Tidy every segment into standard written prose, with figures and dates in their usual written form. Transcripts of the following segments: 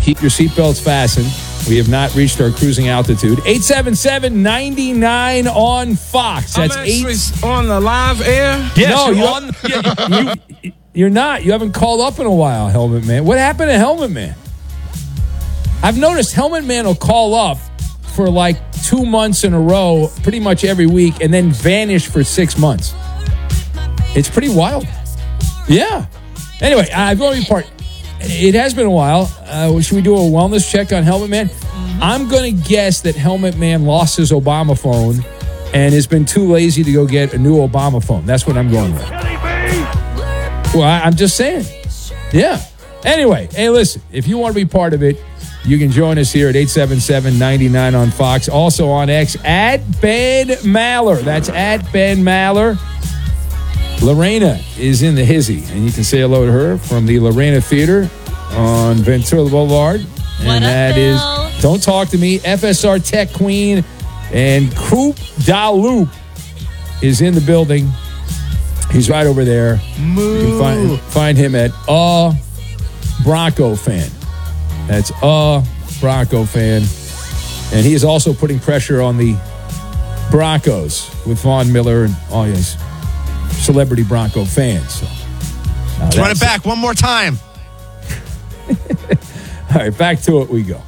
Keep your seatbelts fastened. We have not reached our cruising altitude. 877-99 on Fox. That's I'm actually on the live air? Yes, you're not. You haven't called up in a while, Helmet Man. What happened to Helmet Man? I've noticed Helmet Man will call up for like 2 months in a row, pretty much every week, and then vanish for 6 months. It's pretty wild. Yeah. Anyway, I've already it has been a while. Should we do a wellness check on Helmet Man? I'm going to guess that Helmet Man lost his Obama phone and has been too lazy to go get a new Obama phone. That's what I'm going with. Well, I'm just saying. Yeah. Anyway, hey, listen, if you want to be part of it, you can join us here at 877-99 on Fox. Also on X, at Ben Maller. That's at Ben Maller. Lorena is in the hizzy, and you can say hello to her from the Lorena Theater on Ventura Boulevard. And that is Don't Talk to Me, FSR Tech Queen, and Coop Daloup is in the building. He's right over there. You can find him at Bronco Fan. That's Bronco Fan. And he is also putting pressure on the Broncos with Von Miller and all his celebrity Bronco fans. So, let's run it back one more time. All right, back to it we go.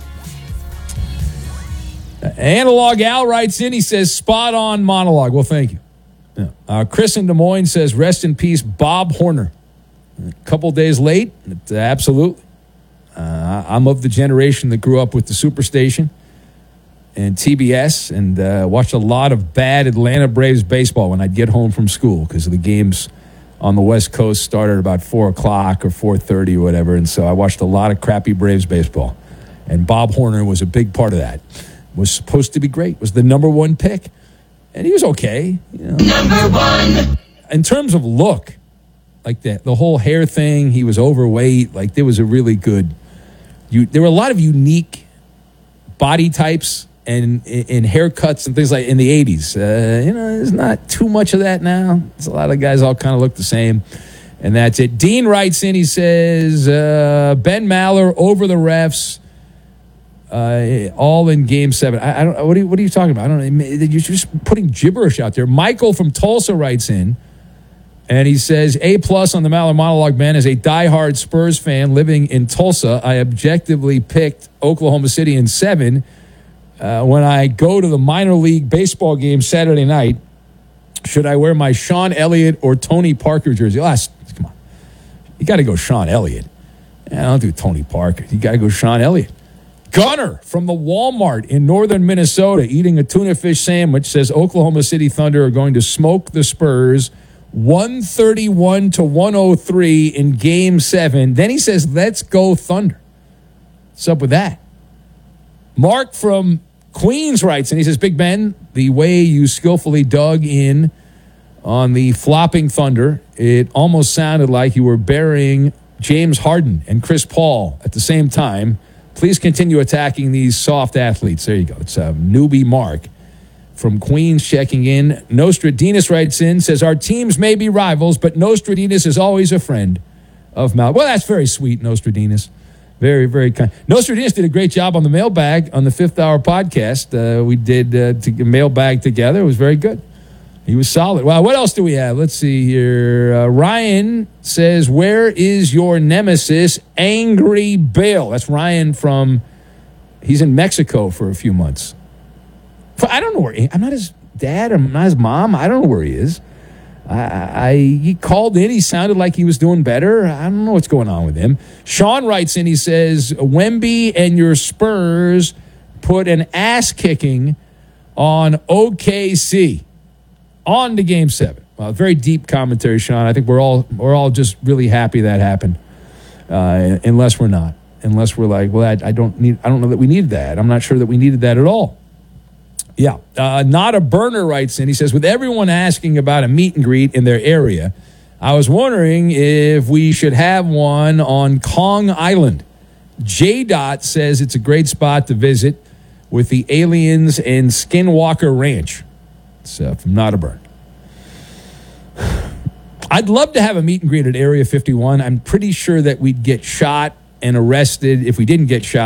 Analog Al writes in, he says, spot on monologue. Well, thank you. Yeah. Chris in Des Moines says, rest in peace, Bob Horner. A couple days late, absolutely. I'm of the generation that grew up with the Superstation and TBS and watched a lot of bad Atlanta Braves baseball when I'd get home from school because the games on the West Coast started at about 4 o'clock or 4:30 or whatever, and so I watched a lot of crappy Braves baseball. And Bob Horner was a big part of that. Was supposed to be great. Was the number one pick. And he was okay. You know. Number one. In terms of look, like the whole hair thing, he was overweight. Like there was a really good... there were a lot of unique body types and haircuts and things like in the 80s. There's not too much of that now. There's a lot of guys all kind of look the same. And that's it. Dean writes in, he says, Ben Maller over the refs, all in Game 7. I don't. What are you talking about? I don't know. You're just putting gibberish out there. Michael from Tulsa writes in, and he says, A+ on the Maller monologue, man. As a diehard Spurs fan living in Tulsa, I objectively picked Oklahoma City in 7. When I go to the minor league baseball game Saturday night, should I wear my Sean Elliott or Tony Parker jersey? Come on. You got to go Sean Elliott. Don't do Tony Parker. You got to go Sean Elliott. Gunner from the Walmart in northern Minnesota eating a tuna fish sandwich says Oklahoma City Thunder are going to smoke the Spurs 131-103 in Game 7. Then he says, let's go Thunder. What's up with that? Mark from Queens writes, and he says, Big Ben, the way you skillfully dug in on the flopping Thunder, it almost sounded like you were burying James Harden and Chris Paul at the same time. Please continue attacking these soft athletes. There you go. It's newbie Mark from Queens checking in. Nostradamus writes in, says, our teams may be rivals, but Nostradamus is always a friend of Mal. Well, that's very sweet, Nostradamus. Very, very kind. Nostradamus did a great job on the mailbag on the Fifth Hour podcast. We did mailbag together. It was very good. He was solid. Well, what else do we have? Let's see here. Ryan says, where is your nemesis, Angry Bill? That's Ryan he's in Mexico for a few months. I don't know where I'm not his dad. I'm not his mom. I don't know where he is. He called in. He sounded like he was doing better. I don't know what's going on with him. Sean writes in. He says, Wemby and your Spurs put an ass kicking on OKC. On to Game 7. Well, very deep commentary, Sean. I think we're all just really happy that happened. Unless we're not. Unless we're like, well, I don't know that we needed that. I'm not sure that we needed that at all. Yeah. Not a Burner writes in. He says, with everyone asking about a meet and greet in their area, I was wondering if we should have one on Kong Island. J-Dot says it's a great spot to visit with the aliens and Skinwalker Ranch. It's from Not a Burn. I'd love to have a meet and greet at Area 51. I'm pretty sure that we'd get shot and arrested if we didn't get shot.